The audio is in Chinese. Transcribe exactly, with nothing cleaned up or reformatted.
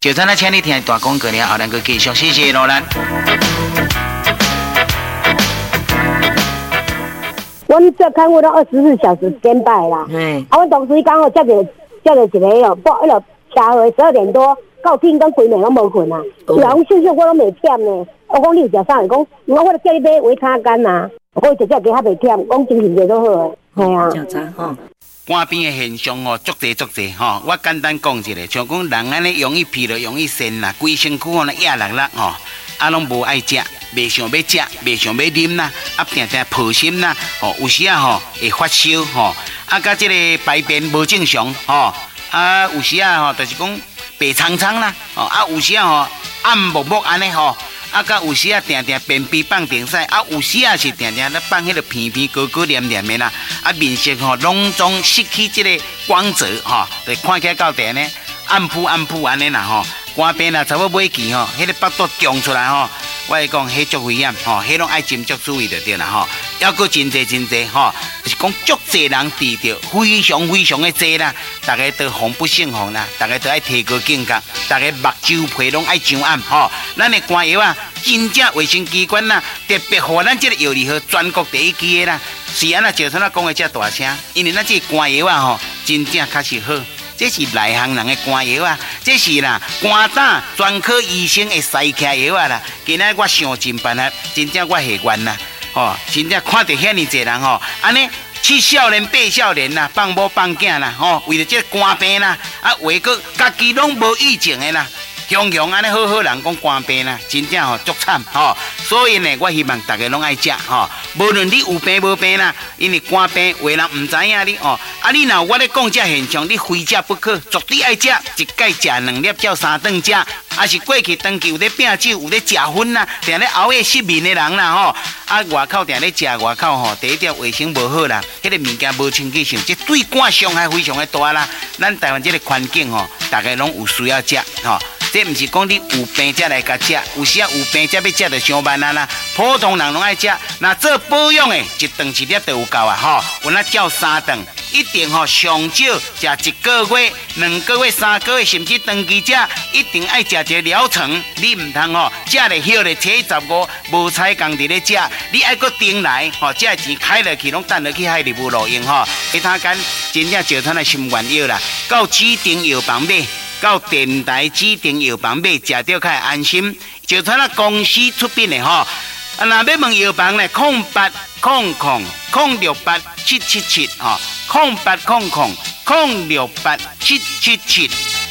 就咱来请你听大广告了，后咱个继续，谢谢罗兰。 阮做看护都二十四小时standby啦。嗯。啊，阮同事刚好接到接到一个哦，报迄落车回十二点多，到天光规暝拢无困啊。有人休息我拢袂忝呢。我讲你有食啥？伊讲，我我叫你买维他干呐。我直接给他袂忝，讲精神都好诶。系啊。正常吼。 肝病的现象哦，足侪足侪吼。我简单讲一下，像讲人安尼容易疲劳、容易眩啦，规身躯吼咧压力啦吼，啊拢无爱食，袂想要食，袂想要啉啦，啊定定抱心啦，吼有时啊吼会发烧吼，啊甲即个排便无正常吼，啊有时啊吼就是讲白苍苍啦，吼啊有时啊吼暗木木安尼吼。啊，甲有时啊，定定便秘放电屎，啊，有时啊是定定咧放迄个片片高高黏黏的啦，啊，面色吼拢总失去即个光泽吼，就看起来到底呢暗扑暗扑安尼啦吼，肝病啦差不多尾期吼，迄个腹肚胀出来吼，我来讲迄足危险吼，迄拢爱斟酌注意就对啦吼，还佫真济真济吼，就是讲足济人治着非常非常的济啦，大家都防不胜防啦，大家都爱提高警觉，大家目睭皮拢爱上暗吼，咱的肝药啊。真正卫生机关呐、啊，特别给咱这个药理号全国第一支的啦。是安那就像咱讲的这大声，因为咱这肝药啊吼，真正确实好。这是内行人的肝药啊，这是啦肝胆专科医生的塞开药啊啦。今仔我想尽办法，真正我下愿啦，吼，真正看到遐尼济人吼，安尼七少年八少年啦，放某放囝啦，吼，为了这个肝病啦，啊，为个家己拢无预警的啦。雄雄安尼好好人讲肝病啦，真正吼足惨吼，所以呢，我希望大家拢爱食吼，无论你有病无病啦，因为肝病有人唔知影你哦，啊你若我咧讲这现象，你非食不可，绝对爱食，一盖食两粒到三顿食，啊是过去长期有咧摒酒，有咧食薰啦，定咧熬夜失眠的人啦吼，啊外口定咧食外口吼，第一条卫生无好啦，迄、那个物件无清洁性，这对肝伤害非常的大啦。咱台湾这个环境吼，大家拢有需要食吼。这唔是讲你有病才来甲食，有时啊有病才要食就上慢啊啦。普通人拢爱食，那做保养的一顿一粒就有够啊吼。有那叫三顿，一定吼上少食一个月、两个月、三个月，甚至长期食，一定爱食一个疗程。你唔通吼食了休了七十五，无采工伫咧食，你爱搁顶来吼，这钱开落去拢等落去海里无路用吼。其他间真正石川的心愿药啦，到指定药房买。到电台指定药房买，食着较安心。就像那公司出品的吼，啊，若要问药房呢，空八空空空六八七七七吼，空八空空空六八七七七。